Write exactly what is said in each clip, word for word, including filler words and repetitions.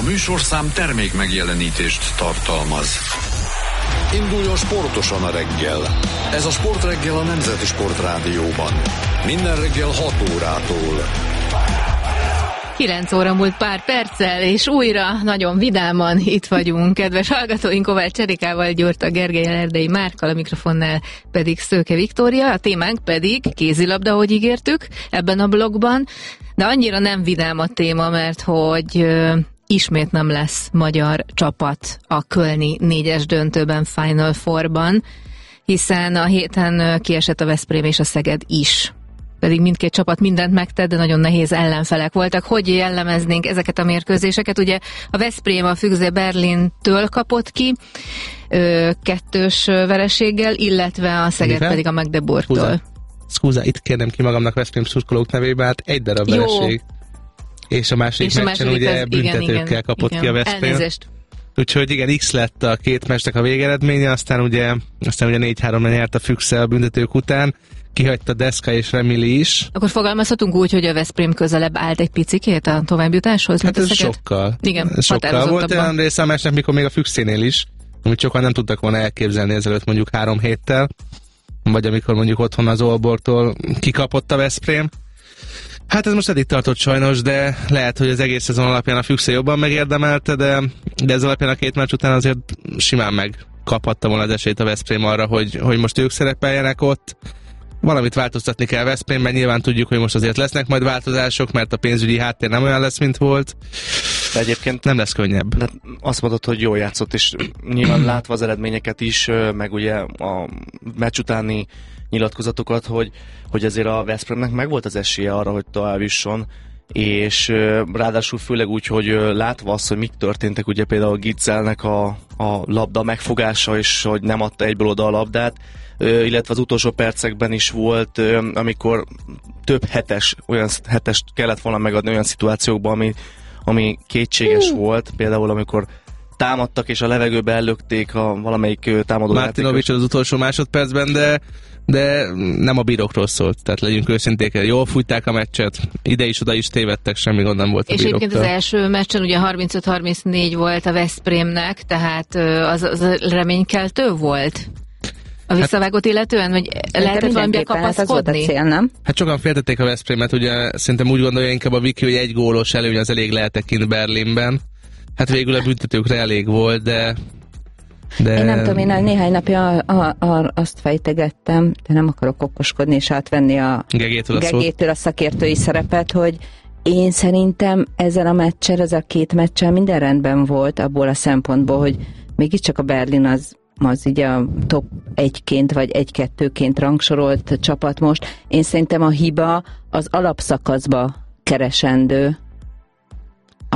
A műsorszám termék megjelenítést tartalmaz. Induljon sportosan a reggel. Ez a Sportreggel a Nemzeti Sportrádióban. Minden reggel hat órától. kilenc óra múlt pár perccel, és újra nagyon vidáman itt vagyunk. Kedves hallgatóink, Kovács Erikával, Gyurta Gergelyel, Erdei Márkkal, a mikrofonnál pedig Szőke Viktória, a témánk pedig kézilabda, ahogy ígértük ebben a blogban, de annyira nem vidám a téma, mert hogy ismét nem lesz magyar csapat a kölni négyes döntőben, Final Fourban, hiszen a héten kiesett a Veszprém és a Szeged is. Pedig mindkét csapat mindent megtett, de nagyon nehéz ellenfelek voltak. Hogy jellemeznénk ezeket a mérkőzéseket? Ugye a Veszprém a Füchse Berlintől kapott ki ö, kettős vereséggel, illetve a Szeged Mivel? pedig a Magdeburgtól. Szkúza, itt kérnem ki magamnak Veszprém szurkolók nevében, hát egy darab Jó. vereség. És a második és meccsen a ugye az, büntetőkkel igen, kapott igen. ki a Veszprém. Elnézést. Úgyhogy igen, X lett a két meccsnek a végeredménye, aztán ugye, aztán ugye négy háromra nyert a Füchse a büntetők után. Kihagyta Deszka és Remili is. Akkor fogalmazhatunk úgy, hogy a Veszprém közelebb állt egy picikét a továbbjutáshoz? Hát ez sokkal. Igen, sokkal. Volt olyan része a meccsnek, mikor még a Füchsénél is, amit sokan nem tudtak volna elképzelni ezelőtt mondjuk három héttel, vagy amikor mondjuk otthon az Aalborgtól kikapott a Veszprém. Hát ez most eddig tartott sajnos, de lehet, hogy az egész szezon alapján a Füchse jobban megérdemelte, de, de ez alapján a két meccs után azért simán megkaphatta volna az esélyt a Veszprém arra, hogy, hogy most ők szerepeljenek ott. Valamit változtatni kell Veszprémben, nyilván tudjuk, hogy most azért lesznek majd változások, mert a pénzügyi háttér nem olyan lesz, mint volt. De egyébként nem lesz könnyebb. De azt mondod, hogy jól játszott, és nyilván látva az eredményeket is, meg ugye a meccs utáni nyilatkozatokat, hogy, hogy azért a Veszprémnek megvolt az esélye arra, hogy tovább jusson, és ráadásul főleg úgy, hogy látva azt, hogy mik történtek, ugye például Gitzelnek a, a labda megfogása, és hogy nem adta egyből oda a labdát, illetve az utolsó percekben is volt, amikor több hetes, olyan hetest kellett volna megadni olyan szituációkban, ami, ami kétséges uh. volt, például amikor támadtak és a levegőbe ellökték a valamelyik támadó Martinovics az utolsó másodpercben, de de nem a bírókról szólt, tehát legyünk őszinték, jól fújták a meccset, ide is, oda is tévedtek, semmi gond nem volt a és bíróktól. És egyébként az első meccsen ugye harmincöt harmincnégy volt a Veszprémnek, tehát az, az reménykeltő volt? A visszavágót illetően, vagy lehetett valamiben kapaszkodni? Cél, nem? Hát sokan féltették a Veszprémet, ugye szerintem úgy gondolja inkább a Viki, hogy egy gólos előny az elég lehetek kint Berlinben. Hát végül a büntetőkre elég volt, de... de... Én nem tudom, én néhány napja a, a, a, azt fejtegettem, de nem akarok okoskodni és átvenni a Gegétől a, Gegétől a szakértői szerepet, hogy én szerintem ezzel a meccsel, ez a két meccsel minden rendben volt abból a szempontból, hogy mégiscsak a Berlin az az így a top egyként vagy egy-kettőként rangsorolt csapat most. Én szerintem a hiba az alapszakaszba keresendő. A,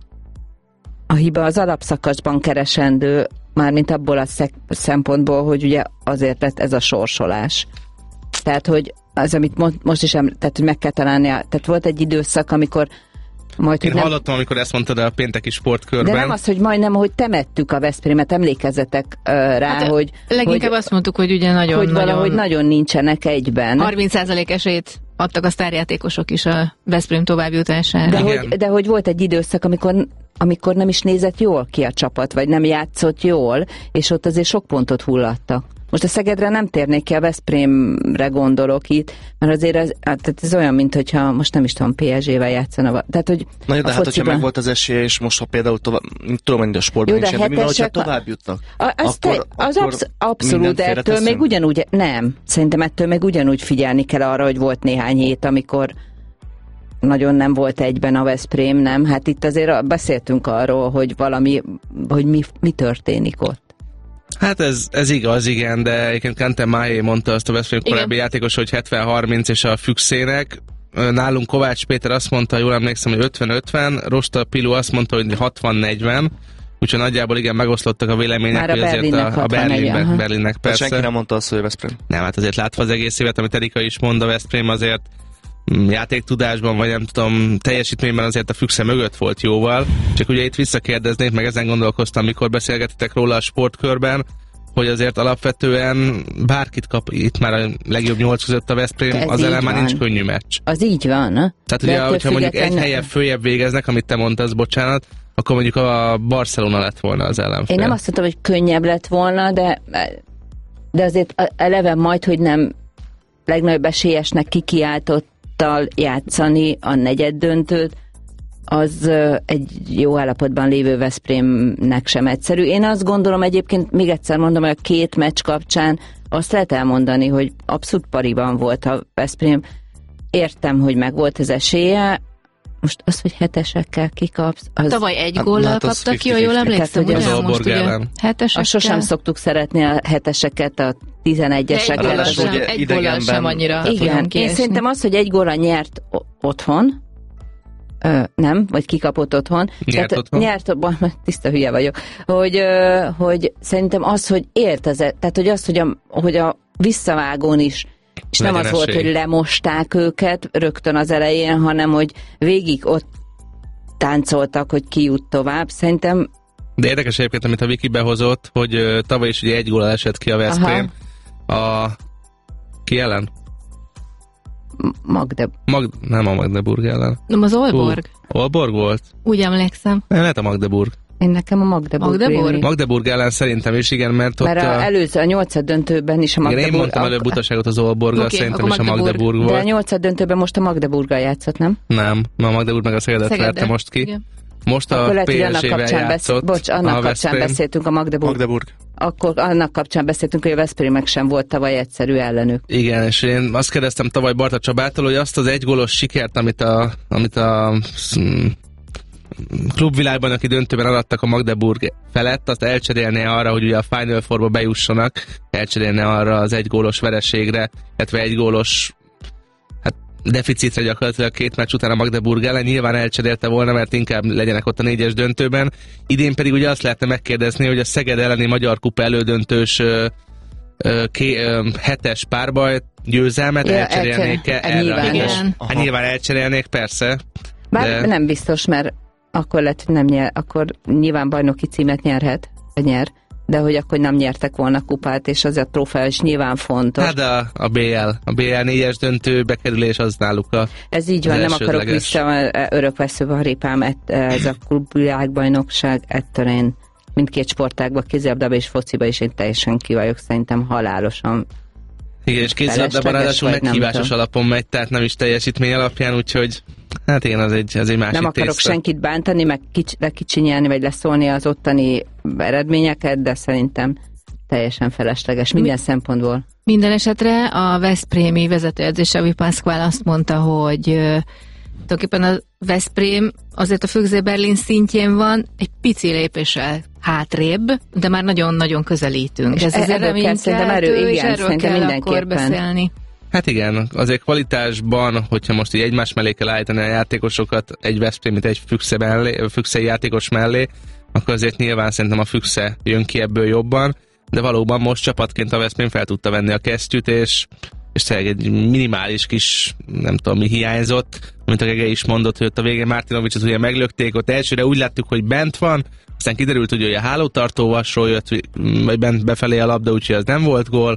a hiba az alapszakaszban keresendő, mármint abból a szek- szempontból, hogy ugye azért lett ez a sorsolás. Tehát, hogy az, amit mo- most is eml- tehát, hogy meg kell találni, tehát volt egy időszak, amikor majd, Én nem... hallottam, amikor ezt mondtad a pénteki sportkörben. De nem az, hogy majdnem, hogy temettük a Veszprémet, emlékezzetek uh, rá, hát, hogy... Leginkább hogy, azt mondtuk, hogy ugye nagyon... Hogy nagyon, valahogy nagyon nincsenek egyben. harminc százalék esélyt adtak a sztárjátékosok is a Veszprém továbbjutására. De hogy, de hogy volt egy időszak, amikor, amikor nem is nézett jól ki a csapat, vagy nem játszott jól, és ott azért sok pontot hullattak. Most a Szegedre nem térnék ki, a Veszprémre gondolok itt, mert azért ez, tehát ez olyan, mint hogyha most nem is tudom, pé es gé-vel játszana. Tehát, hogy Na jó, de hát, hogyha meg volt az esélye, és most ha például tovább, tudom, hogy a sportban jó, nincs, de mivel, hogyha tovább jutnak, a, az, akkor, te, az akkor absz- abszolút, ettől még ugyanúgy, nem, szerintem ettől még ugyanúgy figyelni kell arra, hogy volt néhány hét, amikor nagyon nem volt egyben a Veszprém, nem? Hát itt azért beszéltünk arról, hogy valami, hogy mi, mi történik ott. Hát ez, ez igaz, igen, de egyébként Kenten Májé mondta azt a Veszprém korábbi játékos, hogy hetven harminc és a Füchsének. Nálunk Kovács Péter azt mondta, jól emlékszem, hogy ötven ötven, Rosta Pilu azt mondta, hogy hatvan negyven, úgyhogy nagyjából igen, megoszlottak a vélemények, már a hogy azért a, a Berlinben, Berlinnek persze. Senki nem mondta azt, hogy Veszprém. Nem, hát azért látva az egész évet, amit Erika is mond, a Veszprém azért játéktudásban, vagy nem tudom, teljesítményben azért a Füchse mögött volt jóval. Csak ugye itt visszakérdeznék, meg ezen gondolkoztam, mikor beszélgettetek róla a sportkörben, hogy azért alapvetően bárkit kap itt már a legjobb nyolc között a Veszprém, Ez az így ellen már van. nincs könnyű meccs. Az így van. Tehát De ugye, ettől hogyha mondjuk egy függetlenül- helyen följebb végeznek, amit te mondtad, bocsánat, akkor mondjuk a Barcelona lett volna az ellenfél. Én nem azt mondtam, hogy könnyebb lett volna, de, de azért eleve majd, hogy nem legnagyobb esélyesnek kikiáltottal játszani a negyeddöntőt, az ö, egy jó állapotban lévő Veszprémnek sem egyszerű. Én azt gondolom egyébként, még egyszer mondom, hogy a két meccs kapcsán azt lehet elmondani, hogy abszolút pariban volt a Veszprém. Értem, hogy meg volt az esélye, most az, hogy hetesekkel kikapsz, az... Tavaly egy Hát, góllal hát az kaptak ki, ha jól fifty-fifty. emlékszem, Tehát, hogy ugye? az Most Aalborg ugye ellen. hetesekkel. Azt sosem szoktuk szeretni a heteseket, a tizenegyeseket. Egy góllal Ráadásul sem, ugye egy góllal idegenben- sem annyira Igen, fogunk én kiesni. szerintem az, hogy egy góla nyert o- otthon, ö, nem, vagy kikapott otthon. Nyert otthon? Nyert otthon, tiszta hülye vagyok. Hogy, ö, hogy szerintem az, hogy ért az, tehát hogy az, hogy a, hogy a visszavágón is, és nem Legyen az volt, esély. hogy lemosták őket rögtön az elején, hanem hogy végig ott táncoltak, hogy ki jut tovább. Szerintem De érdekes egyébként, amit a Viki behozott, hogy ö, tavaly is ugye egy góllal esett ki a Veszprém. A... Ki ellen? Magde. Mag... Nem a Magdeburg ellen. Nem, az Aalborg. Hú, Aalborg volt? Úgy emlékszem. Nem, lehet a Magdeburg. Én nekem a Magdeburg. Magdeburg? rémlik. Magdeburg ellen szerintem is, igen, mert ott Mert a, a... előző, a nyolcad döntőben is a Igen, Magdeburg. én mondtam a- előbb butaságot az Aalborggal, Oké, szerintem akkor is a Magdeburg. Magdeburg De a volt. nyolcad döntőben most a Magdeburggal játszott, nem? Nem, ma a Magdeburg meg a Szegedet Szeged, verte de- most ki. igen. Most Akkor a lehet, hogy annak pé es gével kapcsán, beszél, játszott bocs, annak a kapcsán Veszprém. beszéltünk a Magdeburg. Magdeburg. Akkor annak kapcsán beszéltünk, hogy a Veszprémnek sem volt tavaly egyszerű ellenük. Igen, és én azt kérdeztem tavaly Barta Csabától, hogy azt az egygólos sikert, amit a, amit a mm, klubvilágbajnoki döntőben adattak a Magdeburg felett, azt elcserélné arra, hogy ugye a Final Fourba bejussanak, elcserélné arra az egygólos vereségre, illetve egygólos hát deficitre gyakorlatilag két meccs után a Magdeburg ellen. Nyilván elcserélte volna, mert inkább legyenek ott a négyes döntőben. Idén pedig ugye azt lehetne megkérdezni, hogy a Szeged elleni Magyar Kupa elődöntős ö, ö, ké, ö, hetes párbaj győzelmet Ja, elcserélnék-e elcser- erre? nyilván. Igen. Hát nyilván elcserélnék, persze. Bár De- nem biztos, mert akkor lett, hogy nem nyer, akkor nyilván bajnoki címet nyerhet, vagy nyer, de hogy akkor nem nyertek volna kupát, és az a trófea is nyilván fontos. Hát a, a bé el, a bé el négyes döntő bekerülés az náluk a... Ez így van, az nem akarok elsődleges. vissza örökveszőbe a répám, ett- ez a klubvilágbajnokság, ettől én mindkét sportágban, kézilabdában és fociba is én teljesen ki vagyok, szerintem halálosan. Igen, és kézilabdában Felesleges ráadásul vagy, nem meghívásos tudom. alapon megy, tehát nem is teljesítmény alapján, úgyhogy hát igen, az egy, az egy másik Nem akarok tészta. senkit bántani, meg kics- lekicsinyelni, vagy leszólni az ottani eredményeket, de szerintem teljesen felesleges minden Mi- szempontból. Minden esetre a veszprémi vezetőedzés Avi Pascual azt mondta, hogy ö, tulajdonképpen a Veszprém azért a Füchse Berlin szintjén van, egy pici lépéssel hátrébb, de már nagyon-nagyon közelítünk. És Ez e- azért erről kell szerintem reménykeltő, erő- és igen, erről szerintem kell mindenképpen. akkor beszélni. Hát igen, azért kvalitásban, hogyha most így egymás mellé kell állítani a játékosokat, egy Veszprémit egy Füchse mellé, Füchse játékos mellé, akkor azért nyilván szerintem a Füchse jön ki ebből jobban, de valóban most csapatként a Veszprém fel tudta venni a kesztyűt, és, és tényleg egy minimális kis, nem tudom mi hiányzott, mint a Gege is mondott, hogy ott a végén Martinovicsot ugye meglökték, ott elsőre úgy láttuk, hogy bent van, aztán kiderült, hogy a hálótartóvasról jött, vagy bent befelé a labda, úgyhogy az nem volt gól.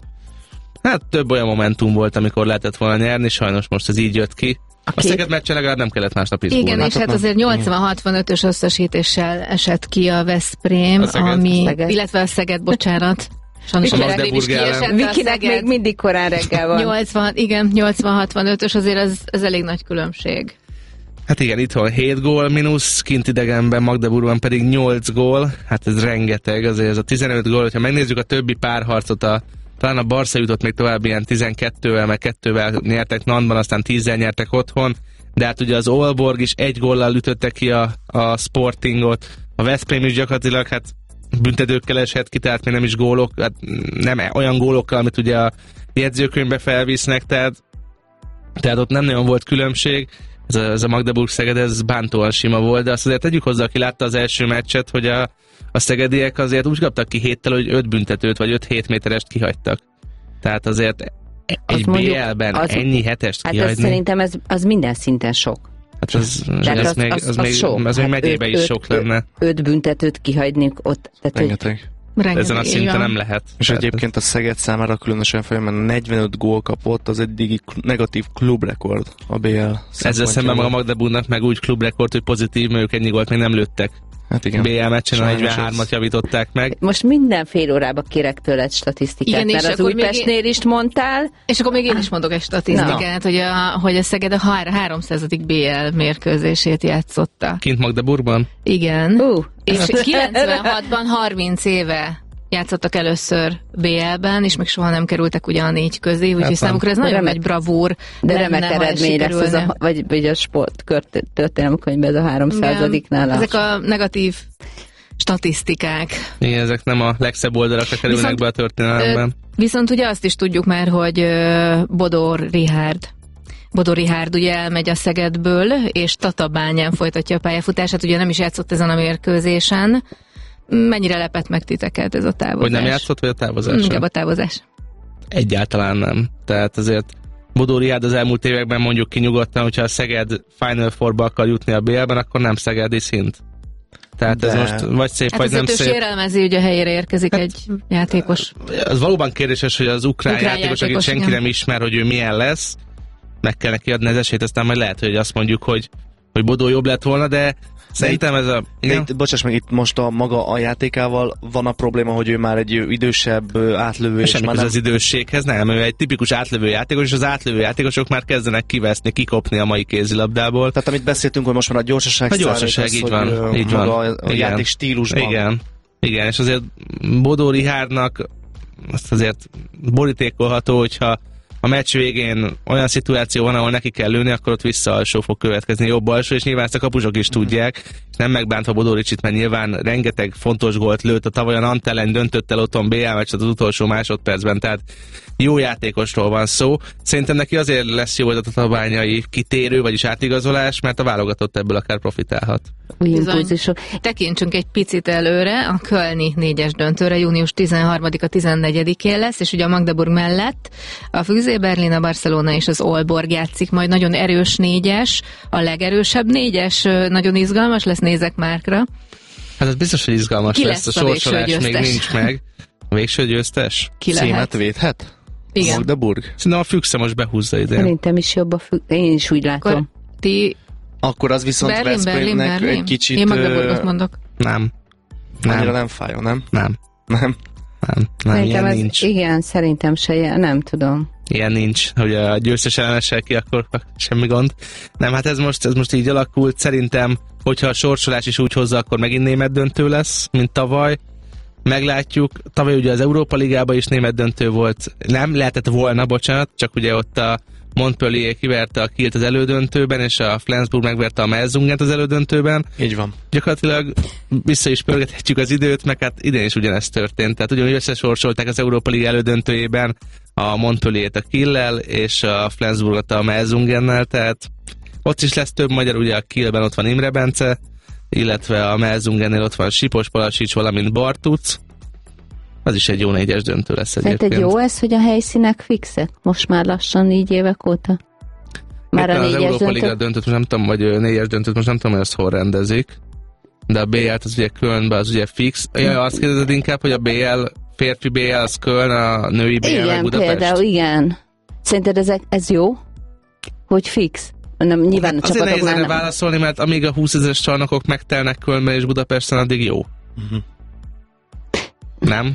Hát több olyan momentum volt, amikor lehetett volna nyerni, sajnos most ez így jött ki. A két- Szeged meccsen legalább nem kellett másnap izgulni. Igen, és hát azért nyolcvan hatvanötös összesítéssel esett ki a Veszprém, A Szeged. ami, Szeged. illetve a Szeged, bocsánat. Sajnos A a Veszprém is Magdeburg ellen. kiesett, a Vikinek Szeged. még mindig korán reggel van. nyolcvan, igen, nyolcvan hatvanötös, azért ez, ez elég nagy különbség. Hát igen, itthon hét gól mínusz, kint idegenben, Magdeburgban pedig nyolc gól, hát ez rengeteg, azért ez a tizenöt gól, hogyha megnézzük a többi párharcot, a, talán a Barca jutott még tovább ilyen tizenkettővel, meg kettővel nyertek Nantban, aztán tízzel nyertek otthon, de hát ugye az Aalborg is egy góllal ütötte ki a, a Sportingot, a Veszprém is gyakorlatilag hát büntetőkkel esett ki, tehát még nem is gólok, hát nem olyan gólokkal, amit ugye a jegyzőkönyvbe felvisznek, tehát, tehát ott nem nagyon volt különbség. Ez a, ez a Magdeburg Szeged, ez bántóan sima volt, de azt azért tegyük hozzá, aki látta az első meccset, hogy a, a szegediek azért úgy kaptak ki héttel, hogy öt büntetőt, vagy öt hét méterest kihagytak. Tehát azért egy mondjuk, bé el-ben az- ennyi hetest Hát ez kihagyni, szerintem ez, az minden szinten sok. hát az, Tehát az, az- még, az- az, az még, sok. az még Hát megyébe öt- is öt- sok lenne. Öt büntetőt kihagyni ott, tehát hogy Rengeteg. Rengeteg, ezen a szinten nem lehet. És Tehát egyébként a Szeged számára különösen fel, mert negyvenöt gól kapott, az eddigi negatív klubrekord a bé el. ezzel szemben a Magdeburgnak meg úgy klubrekord, hogy pozitív, mert ők ennyi gólt még nem lőttek. Hát igen. bé el meccsen a Sajnos negyvenhármat ez- javították meg. Most minden fél órába kérek tőled statisztikát, Igen, és mert az akkor még Újpestnél is mondtál. És akkor még én is mondok egy statisztikát, hogy a, hogy a Szeged a háromszázadik bé el mérkőzését játszotta. Kint Magdeburgban? Igen. Uh, És kilencvenhatban harminc éve játszottak először bé el-ben, és még soha nem kerültek ugye a négy közé, úgyhogy Hát számukra ez nagyon remek- nagy bravúr. de lenne, remek ha ez eredmény lesz az sikerülne. a, vagy, vagy a sport kört- történelemkönyvben ez a háromszázadiknál. Igen. a- Ezek a negatív statisztikák. Igen, ezek nem a legszebb oldalakra kerülnek Viszont- be a történelemben. Viszont ugye azt is tudjuk már, hogy ö, Bodor Richárd Bodor Richárd ugye elmegy a Szegedből, és Tatabányán folytatja a pályafutását, ugye nem is játszott ezen a mérkőzésen. Mennyire lepett meg titeket ez a távozás? Hogy nem játszott, vagy a távozás? Inkább a távozás. Egyáltalán nem. Tehát azért Bodor Richárd az elmúlt években mondjuk ki nyugodtan, hogyha a Szeged Final Fourba akar jutni a bé el-ben, akkor nem szegedi szint. Tehát De- ez most vagy szép, Hát vagy nem azért ő szép. sérelmezi, ugye helyére érkezik egy játékos. Az valóban kérdéses, hogy az ukrán, Ukrán játékos, akit játékos, senki igen. nem ismer, hogy ő milyen lesz, meg kell neki adni az esélyt, aztán majd lehet, hogy azt mondjuk, hogy, hogy Bodó jobb lett volna, de szerintem ez a... De Igen? itt, bocsáss meg, itt most a maga a játékával van a probléma, hogy ő már egy idősebb ö, átlövő, és Semmi már köze nem... az idősséghez, nem, ő egy tipikus átlövő játékos, és az átlövő játékosok már kezdenek kiveszni, kikopni a mai kézilabdából. Tehát amit beszéltünk, hogy most már a gyorsaság A gyorsaság, számít, így az, van, hogy, ö, így van. maga a, a Igen. játék stílusban. Igen, igen, és azért Bodó Richárdnak azt azért borítékolható, hogyha a meccs végén olyan szituáció van, ahol neki kell lőni, akkor ott visszaalsó fog következni, jobb alsó, és nyilván ezt a kapusok is tudják, és nem megbántva Bodó Ricsit, mert nyilván rengeteg fontos gólt lőtt, a tavaly a Nantes ellen döntött el otthon bé el meccset az utolsó másodpercben, tehát jó játékosról van szó. Szerintem neki azért lesz jó ez a tatabányai kitérő, vagyis átigazolás, mert a válogatott ebből akár profitálhat. Új Bizony. impulzusok. Tekintsünk egy picit előre, a kölni négyes döntőre június tizenharmadika tizennégyedikén lesz, és ugye a Magdeburg mellett a Füzé Berlin, a Barcelona és az Aalborg játszik, majd nagyon erős négyes, a legerősebb négyes, nagyon izgalmas lesz, nézek Márkra. Hát ez biztos, hogy izgalmas Ki lesz, lesz a a végső sorsolás még győztes? nincs meg. A végső győztes? Ki Címet lehet? védhet? Igen. Magdeburg? Szerintem a Füchse most behúzza idén. Szerintem is jobb a függ... Én is úgy látom. Akkor ti Akkor az viszont Berlin, Berlin, Veszprémnek Berlin? egy kicsit Én ö, Magdeburgot mondok. Nem. annyira Nem. nem fájó, nem? Nem. Nem. Nem. Nem. Szerintem Ilyen ez, nincs. igen, szerintem se, nem tudom. Ilyen nincs, hogy a győztes ellenessel ki, akkor semmi gond. Nem, hát ez most, ez most így alakult. Szerintem, hogyha a sorsolás is úgy hozza, akkor megint német döntő lesz, mint tavaly. Meglátjuk. Tavaly ugye az Európa Ligában is német döntő volt. Nem, lehetett volna, bocsánat, csak ugye ott a Montpellier kiverte a Kielt az elődöntőben, és a Flensburg megverte a Melsungent az elődöntőben. Így van. Gyakorlatilag vissza is pörgethetjük az időt, meg hát idén is ugyanezt történt. Tehát ugyanúgy összesorsolták az Európa Liga elődöntőjében a Montpellier-t a Kiel-lel, és a Flensburgot a Melsungennel, tehát ott is lesz több magyar, ugye a Kielben ott van Imre Bence, illetve a Melzungennél ott van Sipos Palasics, valamint Bartuc. Az is egy jó négyes döntő lesz egyébként. Szerinted jó ez, hogy a helyszínek fixek? Most már lassan négy évek óta? Már a Éppen az négyes Európa Liga döntő? döntőt most nem tudom, vagy ö, négyes döntőt most nem tudom, hogy azt hol rendezik. De a bé el-t az ugye Kölnben, az ugye fix. Ja, azt kérdezed inkább, hogy a bé el, férfi bé el az Köln, a női bé el meg Igen, Budapest? például, igen. Szerinted ez, ez jó? Hogy fix? Nem, nyilván a Azért nehéz csapatoknál erre nem. válaszolni, mert amíg a húszezeres csarnokok megtelnek Kölnben és Budapesten, addig jó. Uh-huh. Nem?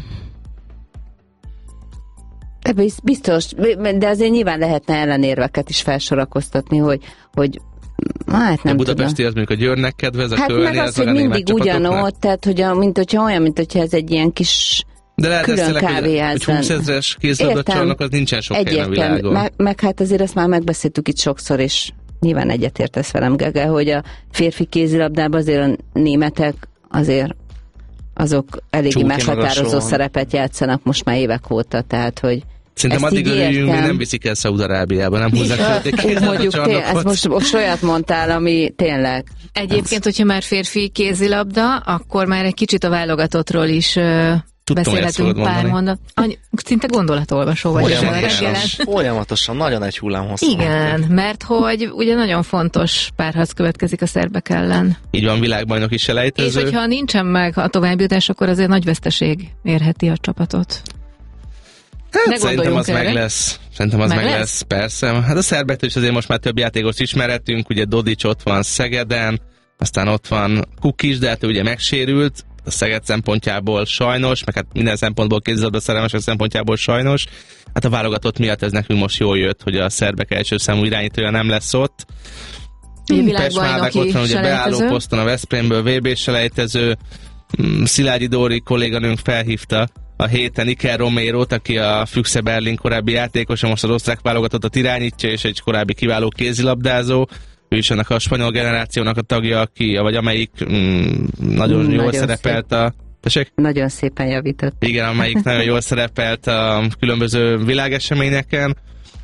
De biz- Biztos, de azért nyilván lehetne ellenérveket is felsorakoztatni, hogy, hogy hát A nem budapesti tudom. az mondjuk a Győrnek kedvez, a Hát Kölni, meg az, az meg hogy a német mindig csapatoknak. ugyanott, tehát hogy a, mint hogyha olyan, mint hogyha ez egy ilyen kis De lehet külön ezt tényleg, hogy, kávéház hogy lenne. húszezeres kézilabda Értem. csarnok, az nincsen sok helyen a egyértelmű. világon. Meg, meg hát azért ezt már megbeszéltük itt sokszor, és nyilván egyetértesz velem, Gege, hogy a férfi kézilabdában azért a németek azért azok eléggé Csúki meghatározó magasról. szerepet játszanak most már évek óta, tehát hogy Szerintem ezt addig így örüljünk, még értem. nem viszik el Szaúd-Arábiába, nem húzzák fel egy Hú, kézilabda mondjuk té- ezt csarnokot. most, most olyat mondtál, ami tényleg Egyébként, hogyha már férfi kézilabda, akkor már egy kicsit a válogatottról is ö, Tudtam, beszélhetünk pár mondat. Annyi, szinte gondolatolvasó vagy. Folyamatosan, folyamatosan, nagyon egy hullám hosszú. Igen, mert hogy ugye nagyon fontos párharc következik a szerbek ellen. Így van, világbajnoki selejtező. És hogyha nincsen meg a továbbjutás, akkor azért nagy veszteség érheti a csapatot. Hát szerintem az erre. meg lesz. Szerintem az meg, meg lesz? lesz, persze. Hát a szerbektől is azért most már több játékost ismerhetünk, ugye Dodics ott van Szegeden, aztán ott van Kukis, de hát ő ugye megsérült, a Szeged szempontjából sajnos, meg hát minden szempontból kézilabda szerelmesek szempontjából sajnos. Hát a válogatott miatt ez nekünk most jól jött, hogy a szerbek első számú irányítója nem lesz ott. Pesmádák ott van, ugye beálló poszton a Veszprémből vé bé selejtező. Szilágyi Dóri kolléganőnk felhívta a héten Iker Romérót, aki a Füchse Berlin korábbi játékosa, most az osztrák válogatottat irányítja, és egy korábbi kiváló kézilabdázó. Ő is ennek a spanyol generációnak a tagja, aki, vagy amelyik mm, nagyon mm, jól nagyon szerepelt szép. a... Tessék? Nagyon szépen javított. Igen, amelyik nagyon jól szerepelt a különböző világeseményeken.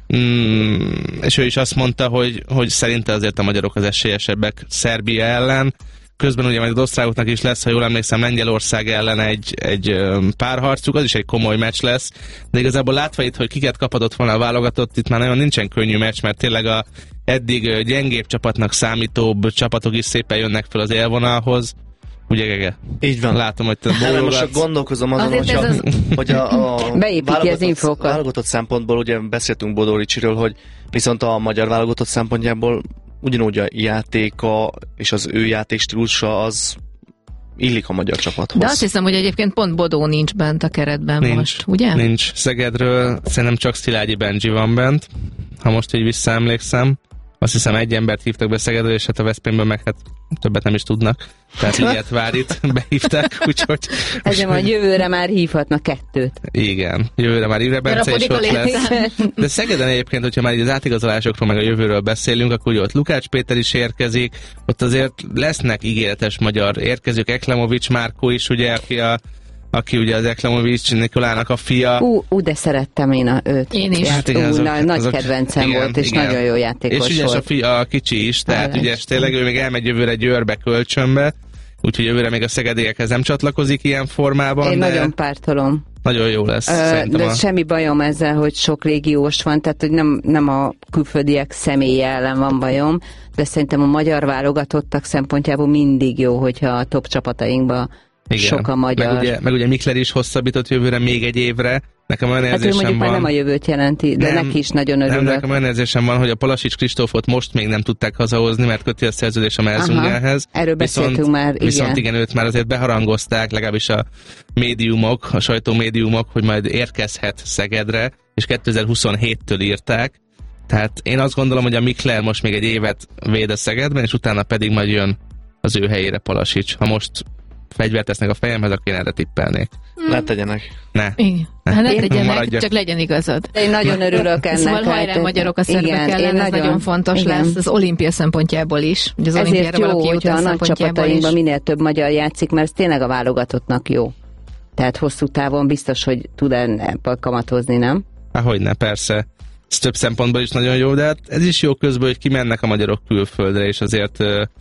Mm, és ő is azt mondta, hogy, hogy szerinte azért a magyarok az esélyesebbek Szerbia ellen. Közben ugye majd az osztrákoknak is lesz, ha jól emlékszem, Lengyelország ellen egy, egy párharcuk, az is egy komoly meccs lesz, de igazából látva itt, hogy kiket kaphatott volna a válogatott, itt már nagyon nincsen könnyű meccs, mert tényleg a eddig gyengébb csapatnak számítóbb csapatok is szépen jönnek fel az élvonalhoz. Ugye, Gege? Így van. Látom, hogy te bólogatsz. Most csak gondolkozom azon, hogy, a, az... hogy a, a válogatott, válogatott szempontból, ugye beszéltünk Bodoricsiről, hogy viszont a magyar válogatott szempontjából ugyanúgy a játéka és az ő játékstílusa az illik a magyar csapathoz. De azt hiszem, hogy egyébként pont Bodó nincs bent a keretben nincs, most, ugye? Nincs. Szegedről szerintem csak Szilágyi Benji van bent, ha most így visszaemlékszem. Azt hiszem egy embert hívtak be Szegedről, és hát a Veszprémből meg hát többet nem is tudnak. Tehát ilyet vár itt, behívták, úgyhogy... Ezért majd jövőre már hívhatnak kettőt. Igen, jövőre már Ivre Bence is ott lesz. De Szegeden egyébként, hogyha már így az átigazolásokról meg a jövőről beszélünk, akkor ugye ott Lukács Péter is érkezik, ott azért lesznek ígéretes magyar érkezők, Eklemovics Márkó is, ugye, aki a aki ugye az Eklemovics Nikolának a fia. Ú, ú, de szerettem én a őt. Én is. Hát igen, azok, nagy azok, kedvencem igen, volt, és igen. Nagyon jó játékos és volt. És a, fia, a kicsi is, tehát ugye tényleg ő még elmegy jövőre Győrbe kölcsönbe, úgyhogy jövőre még a szegediekhez nem csatlakozik ilyen formában. Én de nagyon pártolom. Nagyon jó lesz. Ö, de a... semmi bajom ezzel, hogy sok régiós van, tehát hogy nem, nem a külföldiek személye ellen van bajom, de szerintem a magyar válogatottak szempontjából mindig jó, hogyha a top csapatainkba igen. Sok a magyar. Meg ugye, meg ugye Mikler is hosszabbított jövőre még egy évre. Nekem olyan érzésem hát ő mondjuk van... már nem a jövőt jelenti, de nem, neki is nagyon örülök. Nem, nekem olyan érzésem van, hogy a Palasics Kristófot most még nem tudták hazahozni, mert köti a szerződés a Merzungerhez. Erről beszéltünk viszont, már, igen. Viszont igen, őt már azért beharangozták, legalábbis a médiumok, a sajtómédiumok, hogy majd érkezhet Szegedre, és kétezer-huszonhéttől írták. Tehát én azt gondolom, hogy a Mikler most még egy évet véd a Szegedben, és utána pedig majd jön az ő helyére Palasics. Ha most fegyvert tesznek a fejemhez, akkor én erre tippelnék. Hmm. Ne tegyenek. Ne. Igen. Ne. Hát ne tegyenek, csak legyen igazad. Én nagyon örülök ennek. Szóval hajrá magyarok a szerbek igen, ellen, ez nagyon, nagyon fontos igen. lesz az olimpia szempontjából is. Az ezért jó, hogyha a nagy csapatainkban minél több magyar játszik, mert ez tényleg a válogatottnak jó. Tehát hosszú távon biztos, hogy tud ebből kamatozni, nem? Ahogyne, persze. Ez több szempontból is nagyon jó, de hát ez is jó közben, hogy kimennek a magyarok külföldre, és azért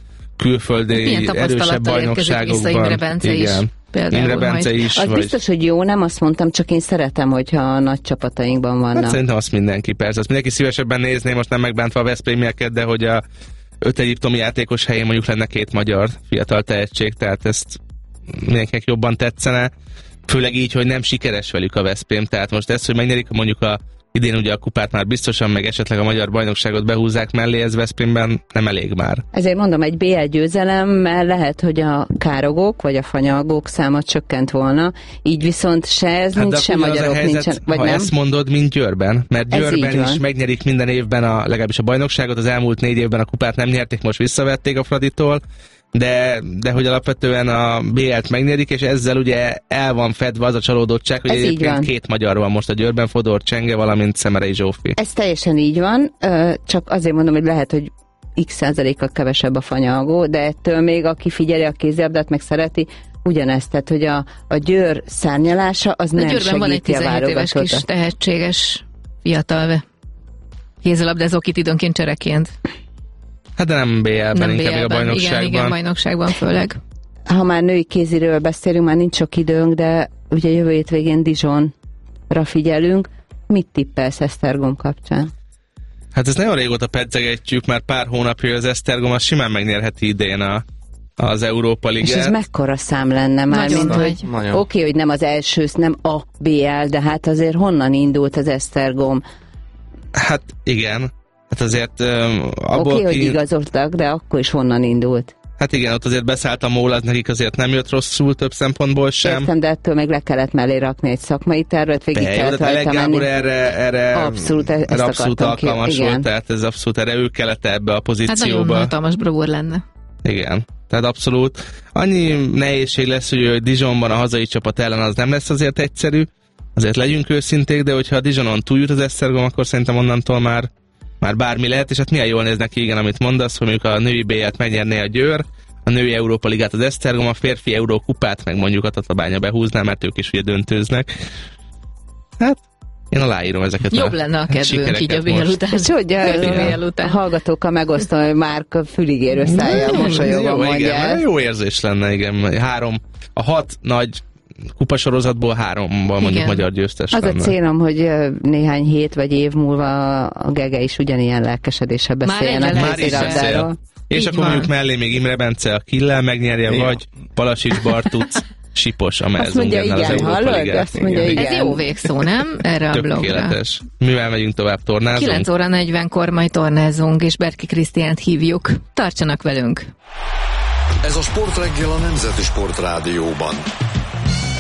külföldi erősebb bajnokságokban. Imre Bence is. Imre Bence is. Az vagy... biztos, hogy jó, nem azt mondtam, csak én szeretem, hogyha a nagy csapatainkban vannak. Hát szerintem azt mindenki, persze. Azt mindenki szívesebben nézné, most nem megbántva a Veszprémieket, de hogy a öt egyiptomi játékos helyén mondjuk lenne két magyar fiatal tehetség, tehát ezt mindenkinek jobban tetszene. Főleg így, hogy nem sikeres velük a Veszprém, tehát most ez, hogy megnyerik mondjuk a idén ugye a kupát már biztosan, meg esetleg a magyar bajnokságot behúzzák mellé, ez Veszprémben nem elég már. Ezért mondom, egy bé el győzelemmel lehet, hogy a károgók vagy a fanyalgók száma csökkent volna, így viszont se ez hát nincs, se magyarok helyzet, nincsen. Vagy ha nem? ezt mondod, mint Győrben, mert Győrben is megnyerik minden évben a, legalábbis a bajnokságot, az elmúlt négy évben a kupát nem nyerték, most visszavették a Fraditól, de, de hogy alapvetően a bé el-t megnyerik, és ezzel ugye el van fedve az a csalódottság, hogy ez egyébként két magyar van most a Győrben, Fodor Csenge, valamint Szemerei Zsófi. Ez teljesen így van, csak azért mondom, hogy lehet, hogy x százalékkal kevesebb a fanyalgó, de ettől még aki figyeli a kézilabdát, meg szereti, ugyanezt, tehát hogy a, a Győr szárnyalása az nem segíti a válogatottat. Van egy tizenhét éves kis tehetséges fiatal kézilabdázó, akit időnként csereként. Hát de nem bé el-ben, nem inkább bé el-ben, a bajnokságban. Igen, igen, bajnokságban főleg. ha már női kéziről beszélünk, már nincs sok időnk, de ugye jövő hétvégén Dijonra figyelünk. Mit tippelsz Esztergom kapcsán? Hát ezt nagyon régóta pedzegetjük, már pár hónapja az Esztergom, az simán megnyerheti idén a, az Európa Ligát. És ez mekkora szám lenne már, Nagyon mint nagy. hogy oké, okay, hogy nem az első, nem a bé el, de hát azért honnan indult az Esztergom? Hát igen, hát azért um, abból Oké, okay, ki... hogy igazoltak, de akkor is honnan indult? Hát igen, ott azért beszállt a mól, az nekik azért nem jött rosszul több szempontból sem. Értem, de ettől még le kellett mellé rakni egy szakmai tervet, végig De, kellett jó, de rajta Gábor menni. erre, erre, Abszolút, e- erre ezt abszolút akartam alkalmas ki. volt, Igen. tehát ez abszolút erre ő kellett ebbe a Hát nagyon pozícióba. hatalmas bravúr lenne. Igen, tehát abszolút. Annyi nehézség lesz, hogy, hogy Dijonban a hazai csapat ellen az nem lesz azért egyszerű, azért legyünk őszinték, de hogyha a Dijonon túljut az Esztergom, akkor szerintem onnantól már, már bármi lehet, és hát milyen jól néz neki, igen, amit mondasz, hogy mondjuk a női bé el-t megnyerné a Győr, a női Európa Ligát az Esztergom, a férfi Eurókupát meg mondjuk a Tatabánya behúzná, mert ők is ugye döntőznek. Hát, én aláírom ezeket. Jobb lenne a kedvünk így a bé el után. És hogy a, Főleg bé el a után. hallgatókkal megosztom, hogy Márk füligérő szájjal mosolyogva jó, mondja igen, ezt. jó érzés lenne, igen. Három, a hat nagy kupasorozatból háromban mondjuk Igen. magyar győztes Az a lenne. célom, hogy néhány hét vagy év múlva a Gege is ugyanilyen lelkesedéssel Már beszéljen a egyre Már is kézilabdáról. beszél. És Így akkor van. mondjuk mellé még Imre Bence a Killel megnyerje, Ja. vagy Palasics Bartuc, Sipos a Azt mondja, Melzungennel az igen, Európa hallod? Ligát. Azt mondja, igen. Ez jó végszó, nem? Erre a blogra. Tökéletes. Mivel megyünk tovább, tornázunk? kilenc óra negyvenkor majd tornázunk, és Berki Krisztiánt hívjuk. Tartsanak velünk! Ez a Sportreggel a Nemzeti Sportrádióban.